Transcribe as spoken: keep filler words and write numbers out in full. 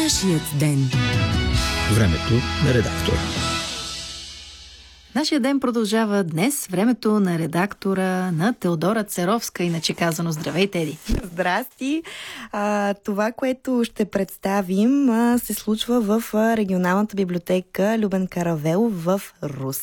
Нашият ден. Времето на редактора. Нашия ден продължава днес. Времето на редактора на Теодора Церовска, иначе казано. Здравей, Теди! Здрасти! А, това, което ще представим, а, се случва в а, регионалната библиотека Любен Каравелов в Русе.